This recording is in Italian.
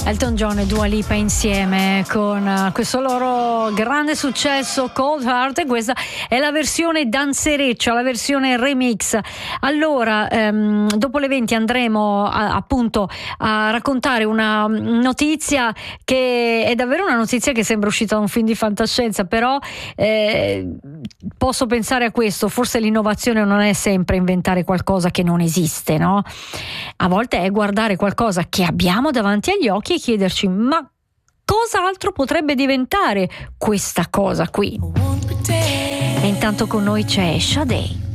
Elton John e Dua Lipa insieme con questo loro grande successo Cold Heart, e questa è la versione danzereccia, la versione remix. Allora, dopo le 20 andremo appunto a raccontare una notizia che è davvero una notizia che sembra uscita da un film di fantascienza, però posso pensare a questo: forse l'innovazione non è sempre inventare qualcosa che non esiste, no? A volte è guardare qualcosa che abbiamo davanti agli occhi e chiederci: ma cosa altro potrebbe diventare questa cosa qui? E intanto con noi c'è Sade.